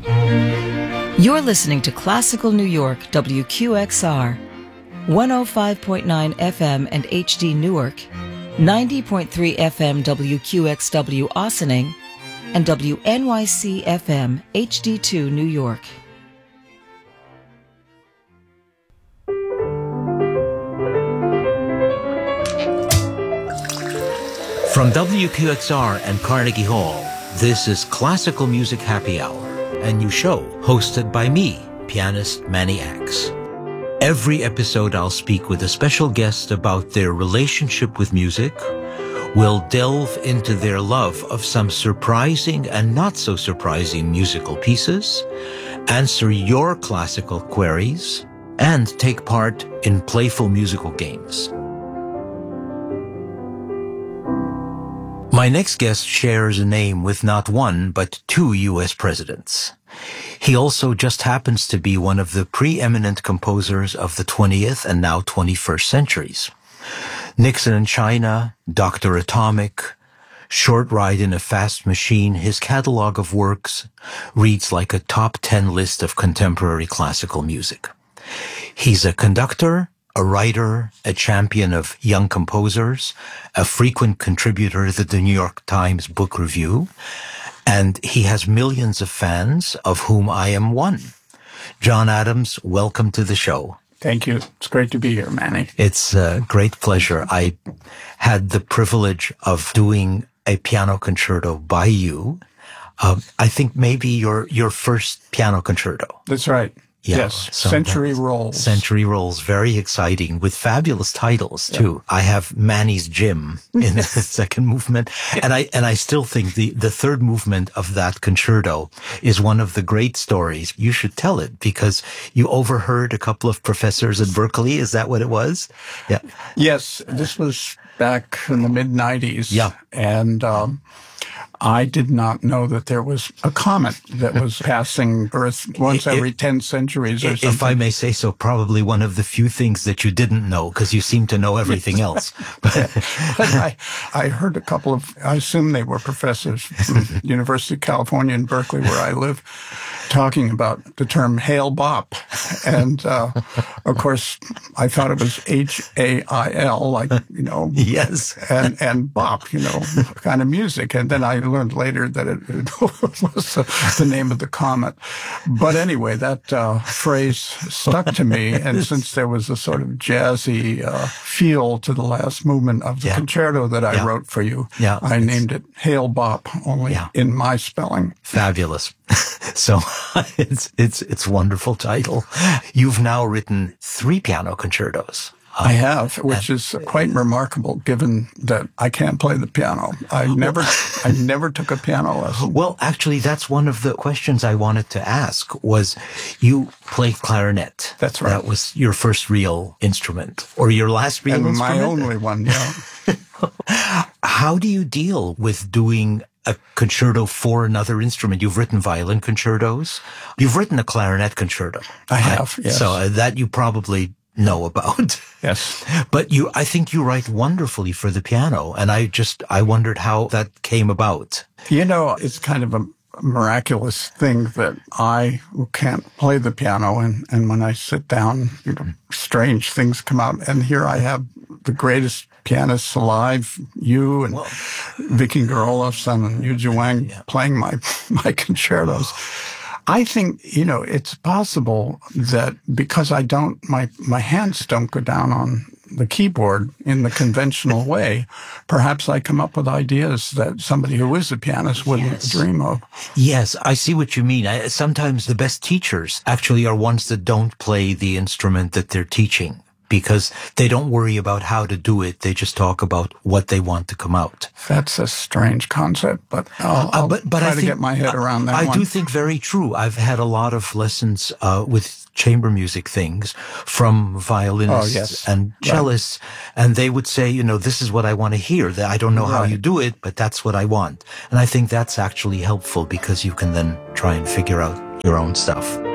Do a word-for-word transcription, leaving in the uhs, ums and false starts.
You're listening to Classical New York, W Q X R, one oh five point nine F M and H D Newark, ninety point three F M W Q X W Ossining, and W N Y C F M H D two New York. From W Q X R and Carnegie Hall, this is Classical Music Happy Hour, a new show hosted by me, pianist Manny Axe. Every episode I'll speak with a special guest about their relationship with music. We'll delve into their love of some surprising and not so surprising musical pieces, answer your classical queries, and take part in playful musical games. My next guest shares a name with not one, but two U S presidents. He also just happens to be one of the preeminent composers of the twentieth and now twenty-first centuries. Nixon in China, Doctor Atomic, Short Ride in a Fast Machine, his catalog of works reads like a top ten list of contemporary classical music. He's a conductor, a writer, a champion of young composers, a frequent contributor to the New York Times Book Review, and he has millions of fans, of whom I am one. John Adams, welcome to the show. Thank you. It's great to be here, Manny. It's a great pleasure. I had the privilege of doing a piano concerto by you. Uh, I think maybe your your first piano concerto. That's right. Yeah, yes, so Century Rolls. Century Rolls, very exciting, with fabulous titles too. Yeah. I have Manny's Gym in the second movement, and I and I still think the the third movement of that concerto is one of the great stories. You should tell it because you overheard a couple of professors at Berkeley. Is that what it was? Yeah. Yes, this was back in the mid nineties. Yeah, and. Um, I did not know that there was a comet that was passing Earth once every ten centuries or something. If I may say so, probably one of the few things that you didn't know, because you seem to know everything else. But I, I heard a couple of, I assume they were professors from University of California in Berkeley, where I live, talking about the term Hail Bop. And, uh, of course, I thought it was H A I L, like, you know. Yes. And, and bop, you know, kind of music. And then I learned later that it, it was uh, the name of the comet. But anyway, that uh, phrase stuck to me. And since there was a sort of jazzy uh, feel to the last movement of the yeah. concerto that I yeah. wrote for you, yeah. I named it Hail Bop, only yeah. in my spelling. Fabulous. So it's it's it's a wonderful title. You've now written three piano concertos. Um, I have, which is quite remarkable given that I can't play the piano. I never I never took a piano lesson. Well, actually, that's one of the questions I wanted to ask was you played clarinet. That's right. That was your first real instrument or your last real and instrument? My only one, yeah. How do you deal with doing a concerto for another instrument? You've written violin concertos. You've written a clarinet concerto. I have, I, yes. So uh, that you probably know about. Yes. But you, I think you write wonderfully for the piano. And I just, I wondered how that came about. You know, it's kind of a miraculous thing that I can't play the piano. And, and when I sit down, you know, strange things come out. And here I have the greatest pianists alive, you and well, Vicky Gerolofsson and Yuji Wang yeah. playing my, my concertos. I think, you know, it's possible that because I don't, my, my hands don't go down on the keyboard in the conventional way, perhaps I come up with ideas that somebody who is a pianist wouldn't yes. dream of. Yes, I see what you mean. I, sometimes the best teachers actually are ones that don't play the instrument that they're teaching, because they don't worry about how to do it. They just talk about what they want to come out. That's a strange concept, but I'll, I'll uh, but, but try I to think, get my head around that I one. do think very true. I've had a lot of lessons uh, with chamber music things from violinists oh, yes. and cellists, right. and they would say, you know, this is what I want to hear. I don't know right. how you do it, but that's what I want. And I think that's actually helpful because you can then try and figure out your own stuff.